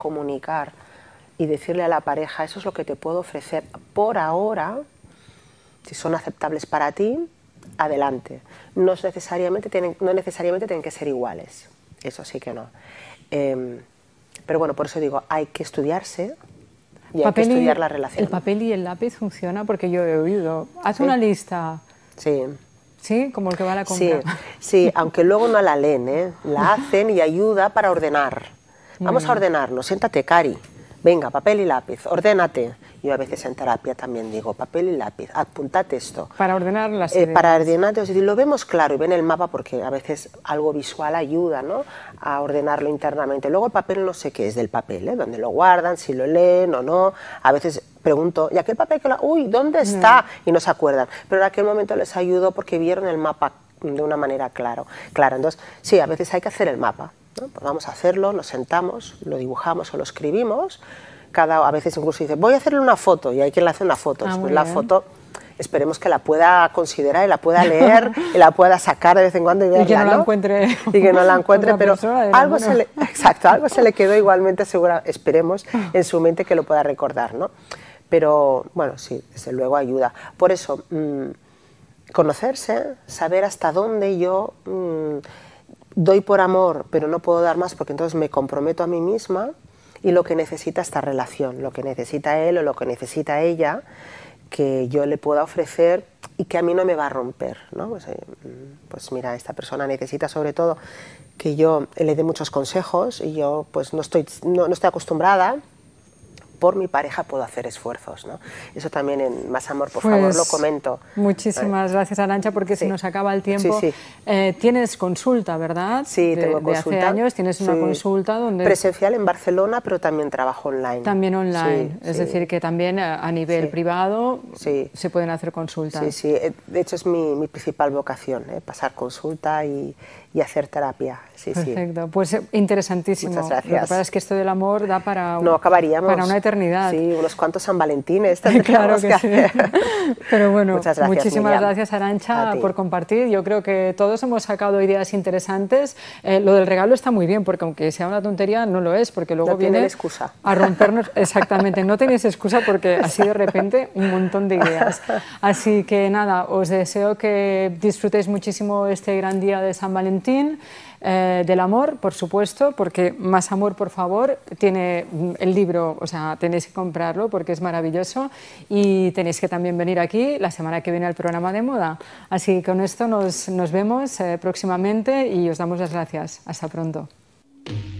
comunicar y decirle a la pareja, eso es lo que te puedo ofrecer por ahora, si son aceptables para ti, adelante. No necesariamente tienen que ser iguales, eso sí que no. Pero bueno, por eso digo, hay que estudiarse y hay que estudiar la relación. ¿El papel y el lápiz funciona? Porque yo he oído, haz una lista. Sí. ¿Sí? Como el que va a la compra. Sí, aunque luego no la leen, ¿eh? La hacen y ayuda para ordenar. Vamos a ordenarnos, siéntate, Cari. Venga, papel y lápiz, ordénate. Yo a veces en terapia también digo, papel y lápiz, apuntate esto. Para ordenar las ideas. Para ordenarte, lo vemos claro y ven el mapa porque a veces algo visual ayuda, ¿no?, a ordenarlo internamente. Luego el papel no sé qué es del papel, ¿eh?, dónde lo guardan, si lo leen o no. A veces pregunto, ¿y aquel papel que uy, ¿dónde está? Y no se acuerdan. Pero en aquel momento les ayudó porque vieron el mapa de una manera clara. Entonces, sí, a veces hay que hacer el mapa, ¿no? Pues vamos a hacerlo, nos sentamos, lo dibujamos o lo escribimos. A veces incluso dice, voy a hacerle una foto, y hay quien le hace una foto. Después la foto, esperemos que la pueda considerar y la pueda leer y la pueda sacar de vez en cuando y verla, y que no la ¿no? encuentre. Y que no la encuentre, pero algo se le quedó igualmente, esperemos, en su mente que lo pueda recordar, ¿no? Pero bueno, sí, desde luego ayuda. Por eso, conocerse, saber hasta dónde yo doy por amor, pero no puedo dar más porque entonces me comprometo a mí misma, y lo que necesita esta relación, lo que necesita él o lo que necesita ella, que yo le pueda ofrecer y que a mí no me va a romper, ¿no? Pues mira, esta persona necesita sobre todo que yo le dé muchos consejos y yo pues no estoy acostumbrada. Por mi pareja puedo hacer esfuerzos, ¿no? Eso también en Más Amor, por favor, lo comento. Muchísimas gracias, Arantxa, porque se nos acaba el tiempo. Tienes consulta, ¿verdad? Sí, tengo consulta. Hace años tienes una consulta donde... Presencial en Barcelona, pero también trabajo online. También online, es decir, que también a nivel privado se pueden hacer consultas. Sí, de hecho es mi principal vocación, pasar consulta y hacer terapia. Perfecto, pues interesantísimo. Muchas gracias. Lo que pasa es que esto del amor da para, no acabaríamos. Para una eternidad. Sí, unos cuantos San Valentines. Claro que sí. Pero bueno, muchísimas gracias, Arantxa, por compartir. Yo creo que todos hemos sacado ideas interesantes. Lo del regalo está muy bien, porque aunque sea una tontería, no lo es, porque luego viene excusa. A rompernos. Exactamente, no tenéis excusa porque así de repente un montón de ideas. Así que nada, os deseo que disfrutéis muchísimo este gran día de San Valentín. Del amor, por supuesto, porque Más Amor, por favor, tiene el libro, o sea, tenéis que comprarlo porque es maravilloso, y tenéis que también venir aquí la semana que viene al programa de moda. Así que con esto nos vemos próximamente y os damos las gracias. Hasta pronto.